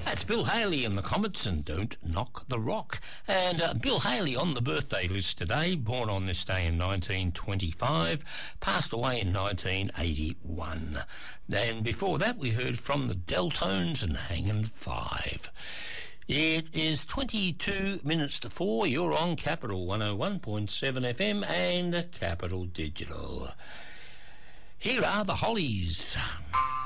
That's Bill Haley and the Comets and Don't Knock the Rock. And Bill Haley on the birthday list today, born on this day in 1925, passed away in 1981. And before that we heard from the Deltones and Hangin' Five. It is 22 minutes to 4. You're on Capital 101.7 FM and Capital Digital. Here are the Hollies.